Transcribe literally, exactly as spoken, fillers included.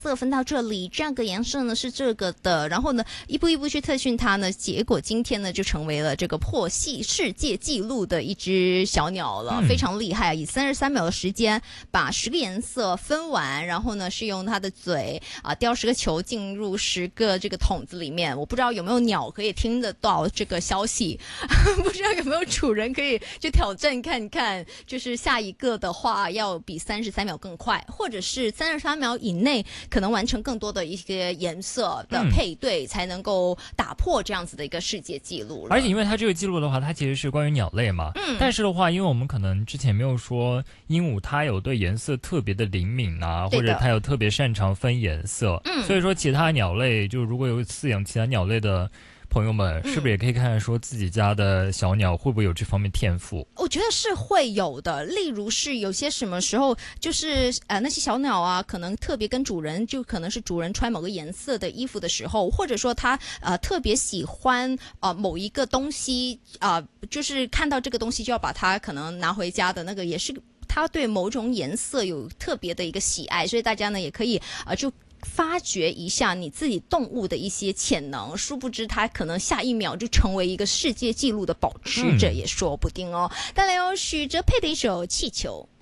色分到这里，这样个颜色呢是这个的，然后呢一步一步去特训它呢，结果今天呢就成为了这个破系世界纪录的一只小鸟了，嗯、非常厉害，以三十三秒的时间把十个颜色分完，然后呢是用它的嘴啊叼十个球进入十个这个桶子里面。我不知道有没有鸟可以听得到这个消息，不知道有没有主人可以去挑战看看，就是下一个的话要比三十三秒更快，或者是三十三秒以内。可能完成更多的一些颜色的配对，嗯、才能够打破这样子的一个世界纪录。 而且因为它这个记录的话，它其实是关于鸟类嘛。嗯。但是的话，因为我们可能之前没有说鹦鹉它有对颜色特别的灵敏啊，或者它有特别擅长分颜色。嗯。所以说，其他鸟类就如果有饲养其他鸟类的朋友们，是不是也可以看看说自己家的小鸟会不会有这方面天赋？ 我觉得是会有的。例如是有些什么时候，就是呃那些小鸟啊，可能特别跟主人，就可能是主人穿某个颜色的衣服的时候，或者说它呃特别喜欢呃某一个东西啊、呃，就是看到这个东西就要把它可能拿回家的那个，也是它对某种颜色有特别的一个喜爱，所以大家呢也可以啊、呃、就。发掘一下你自己动物的一些潜能，殊不知它可能下一秒就成为一个世界纪录的保持者也说不定哦。带来有许哲佩的一首《气球》。